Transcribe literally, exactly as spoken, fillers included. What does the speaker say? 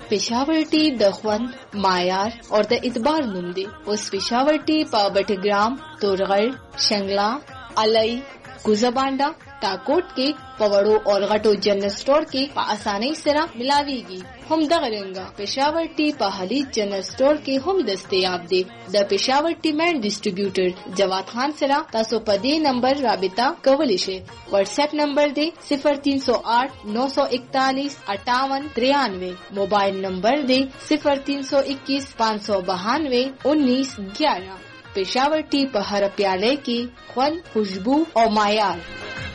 Peshawar टी د خوند معیار او د اعتبار نوم دی. اوس Peshawar टी په بټګرام، تورغړ، شنگلا، علي، کوزبانډا، ټاکوټ کې پوړو او غټو جنرل سٹور کې په اسانۍ سره ملاويږي. هم دغه رنګه Peshawar टी په حلی جنرل سٹور کې هم دستیاب دی. د Peshawar टी مین ډیسټریبیوټر جواد خان سره تاسو په دې نمبر رابطه کولی شئ. واتس اپ نمبر دی صفر تین سو آٹھ نو سو اکتالیس اٹھاون ترانوے. موبائل نمبر دی صفر تین سو اکیس پانچ سو بہانوے انیس گیارہ. Peshawar टी په هر پیاله کې خوند، خوشبو او معیار.